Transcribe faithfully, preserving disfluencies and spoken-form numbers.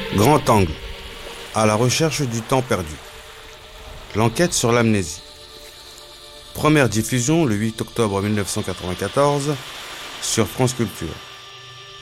Grand Angle, à la recherche du temps perdu. L'enquête sur l'amnésie. Première diffusion le huit octobre mille neuf cent quatre-vingt-quatorze sur France Culture.